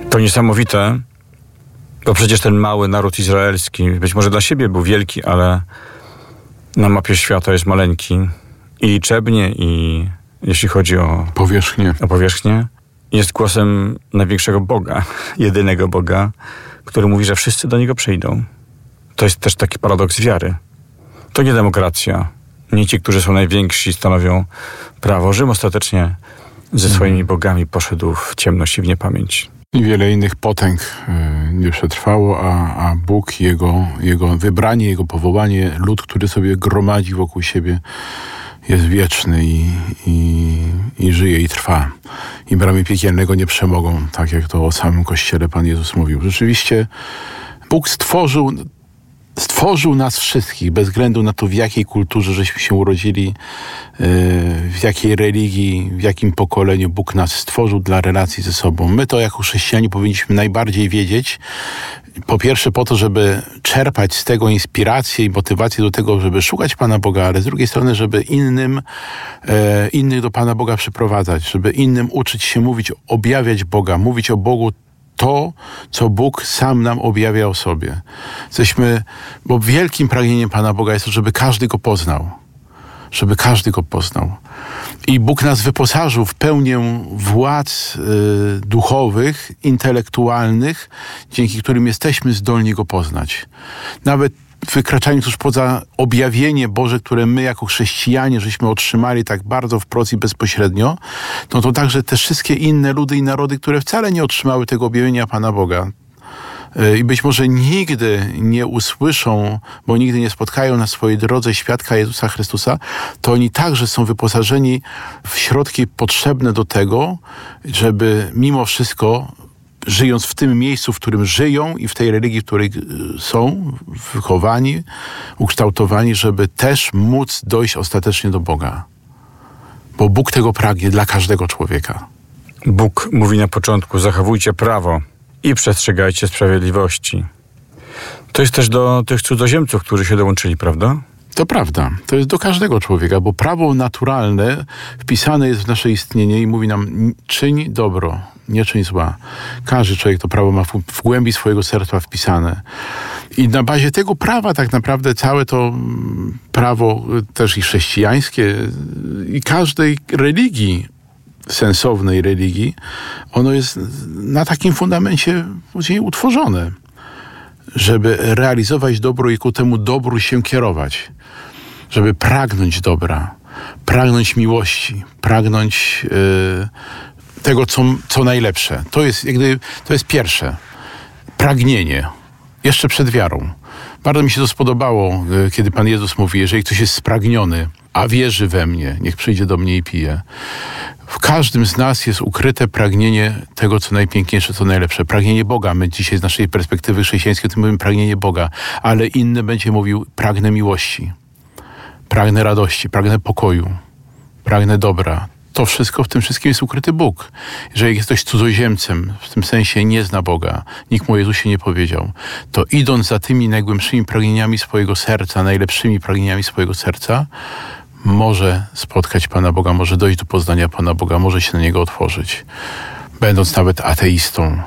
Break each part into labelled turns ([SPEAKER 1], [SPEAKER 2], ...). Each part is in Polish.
[SPEAKER 1] To niesamowite, bo przecież ten mały naród izraelski, być może dla siebie był wielki, ale na mapie świata jest maleńki i liczebnie, i jeśli chodzi o powierzchnię, jest głosem największego Boga, jedynego Boga, który mówi, że wszyscy do Niego przyjdą. To jest też taki paradoks wiary. To nie demokracja. Nie ci, którzy są najwięksi, stanowią prawo. Rzym ostatecznie ze swoimi bogami poszedł w ciemność i w niepamięć.
[SPEAKER 2] I wiele innych potęg nie przetrwało, a Bóg, Jego wybranie, Jego powołanie, lud, który sobie gromadzi wokół siebie, jest wieczny i żyje i trwa. I bramy piekielnego nie przemogą, tak jak to o samym Kościele Pan Jezus mówił. Rzeczywiście Bóg stworzył nas wszystkich, bez względu na to, w jakiej kulturze żeśmy się urodzili, w jakiej religii, w jakim pokoleniu. Bóg nas stworzył dla relacji ze sobą. My to jako chrześcijanie powinniśmy najbardziej wiedzieć. Po pierwsze po to, żeby czerpać z tego inspirację i motywację do tego, żeby szukać Pana Boga, ale z drugiej strony, żeby innych do Pana Boga przyprowadzać, żeby innym uczyć się mówić, objawiać Boga, mówić o Bogu to, co Bóg sam nam objawia o sobie. Bo wielkim pragnieniem Pana Boga jest to, żeby każdy Go poznał. Żeby każdy Go poznał. I Bóg nas wyposażył w pełnię władz duchowych, intelektualnych, dzięki którym jesteśmy zdolni Go poznać. Nawet wykraczając już poza objawienie Boże, które my jako chrześcijanie żeśmy otrzymali tak bardzo wprost i bezpośrednio, no to także te wszystkie inne ludy i narody, które wcale nie otrzymały tego objawienia Pana Boga i być może nigdy nie usłyszą, bo nigdy nie spotkają na swojej drodze świadka Jezusa Chrystusa, to oni także są wyposażeni w środki potrzebne do tego, żeby mimo wszystko, żyjąc w tym miejscu, w którym żyją i w tej religii, w której są wychowani, ukształtowani, żeby też móc dojść ostatecznie do Boga. Bo Bóg tego pragnie dla każdego człowieka.
[SPEAKER 1] Bóg mówi na początku: zachowujcie prawo i przestrzegajcie sprawiedliwości. To jest też do tych cudzoziemców, którzy się dołączyli, prawda?
[SPEAKER 2] To prawda. To jest do każdego człowieka, bo prawo naturalne wpisane jest w nasze istnienie i mówi nam: czyń dobro, nie czyń zła. Każdy człowiek to prawo ma w głębi swojego serca wpisane. I na bazie tego prawa tak naprawdę całe to prawo też i chrześcijańskie i każdej religii, sensownej religii, ono jest na takim fundamencie później utworzone, żeby realizować dobro i ku temu dobru się kierować, żeby pragnąć dobra, pragnąć miłości, pragnąć tego, co najlepsze. To jest pierwsze. Pragnienie. Jeszcze przed wiarą. Bardzo mi się to spodobało, kiedy Pan Jezus mówi: jeżeli ktoś jest spragniony, a wierzy we mnie, niech przyjdzie do mnie i pije. W każdym z nas jest ukryte pragnienie tego, co najpiękniejsze, co najlepsze. Pragnienie Boga. My dzisiaj z naszej perspektywy chrześcijańskiej to mówimy pragnienie Boga, ale inny będzie mówił: pragnę miłości, pragnę radości, pragnę pokoju, pragnę dobra. To wszystko, w tym wszystkim jest ukryty Bóg. Jeżeli jesteś cudzoziemcem, w tym sensie nie zna Boga, nikt mu o Jezusie nie powiedział, to idąc za tymi najgłębszymi pragnieniami swojego serca, najlepszymi pragnieniami swojego serca, może spotkać Pana Boga, może dojść do poznania Pana Boga, może się na Niego otworzyć. Będąc nawet ateistą,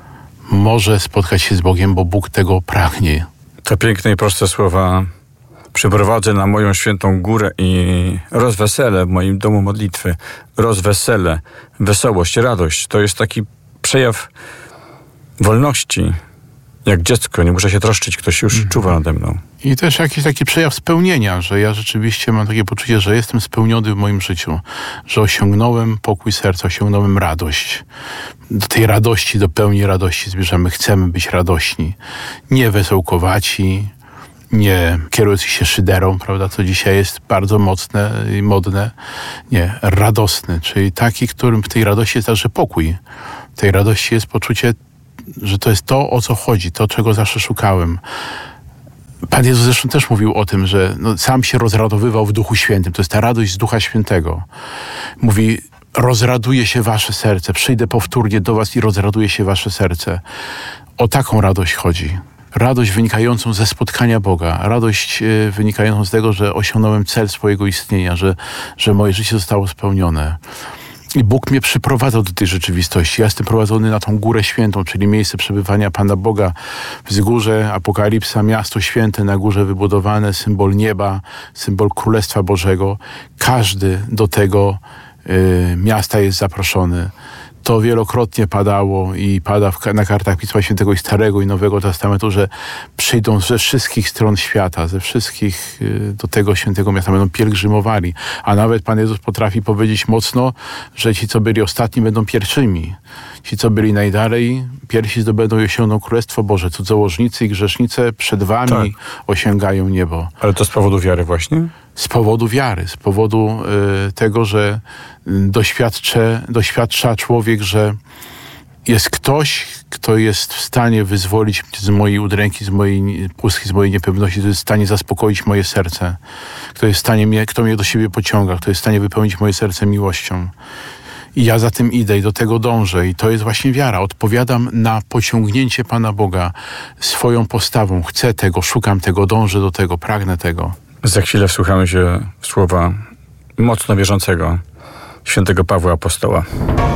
[SPEAKER 2] może spotkać się z Bogiem, bo Bóg tego pragnie.
[SPEAKER 1] Te piękne i proste słowa: przyprowadzę na moją świętą górę i rozweselę w moim domu modlitwy. Rozweselę, wesołość, radość. To jest taki przejaw wolności. Jak dziecko, nie muszę się troszczyć, ktoś już czuwa nade mną.
[SPEAKER 2] I też jakiś taki przejaw spełnienia, że ja rzeczywiście mam takie poczucie, że jestem spełniony w moim życiu, że osiągnąłem pokój serca, osiągnąłem radość. Do tej radości, do pełni radości zmierzamy. Chcemy być radośni, nie wesołkowaci, nie kierujący się szyderą, prawda, co dzisiaj jest bardzo mocne i modne. Nie, radosny, czyli taki, którym w tej radości jest także pokój. W tej radości jest poczucie, że to jest to, o co chodzi, to, czego zawsze szukałem. Pan Jezus zresztą też mówił o tym, że sam się rozradowywał w Duchu Świętym. To jest ta radość z Ducha Świętego. Mówi: rozraduje się wasze serce, przyjdę powtórnie do was i rozraduje się wasze serce. O taką radość chodzi. Radość wynikającą ze spotkania Boga. Radość wynikającą z tego, że osiągnąłem cel swojego istnienia, że moje życie zostało spełnione. I Bóg mnie przyprowadzał do tej rzeczywistości. Ja jestem prowadzony na tą Górę Świętą, czyli miejsce przebywania Pana Boga. Wzgórze, Apokalipsa, miasto święte na górze wybudowane, symbol nieba, symbol Królestwa Bożego. Każdy do tego miasta jest zaproszony. To wielokrotnie padało i pada na kartach Pisma Świętego i Starego i Nowego Testamentu, że przyjdą ze wszystkich stron świata, ze wszystkich do tego świętego miasta, będą pielgrzymowali. A nawet Pan Jezus potrafi powiedzieć mocno, że ci, co byli ostatni, będą pierwszymi. Ci, co byli najdalej, pierwsi zdobędą i osiągną Królestwo Boże. Cudzołożnicy i grzesznice przed wami osiągają niebo.
[SPEAKER 1] Ale to z powodu wiary właśnie?
[SPEAKER 2] Z powodu wiary, z powodu tego, że doświadcza człowiek, że jest ktoś, kto jest w stanie wyzwolić z mojej udręki, z mojej pustki, z mojej niepewności, kto jest w stanie zaspokoić moje serce, kto mnie do siebie pociąga, kto jest w stanie wypełnić moje serce miłością. I ja za tym idę i do tego dążę. I to jest właśnie wiara. Odpowiadam na pociągnięcie Pana Boga swoją postawą. Chcę tego, szukam tego, dążę do tego, pragnę tego.
[SPEAKER 1] Za chwilę wsłuchamy się w słowa mocno wierzącego świętego Pawła Apostoła.